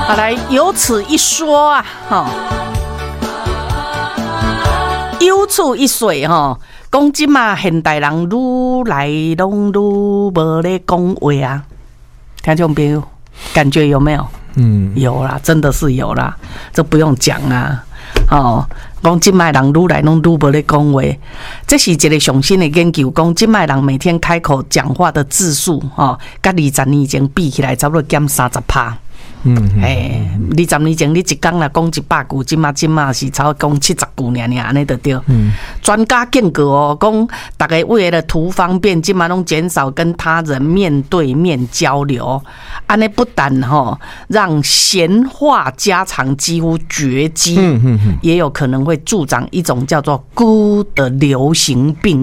来有此一说啊，有此一说哈，讲即嘛现代人愈来拢愈无咧讲话啊，听众朋友感觉有没有？有啦，真的是有啦，这不用讲啊。讲即卖人愈来拢愈无咧讲话，这是一个上新的研究，讲即卖人每天开口讲话的字数，甲20年前比起来，差不多减30%。20年前你一天啦讲100句，即马是差不多讲70句尔，安尼就对。专家警告哦，讲大家为了图方便，即马拢减少跟他人面对面交流，安尼不但让闲话家常几乎绝迹，也有可能会助长一种叫做孤的流行病。